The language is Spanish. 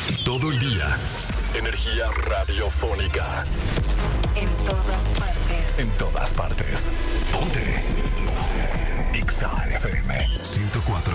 Todo el día. Energía radiofónica. En todas partes. En todas partes. Ponte. Ponte. Exa FM 104.9.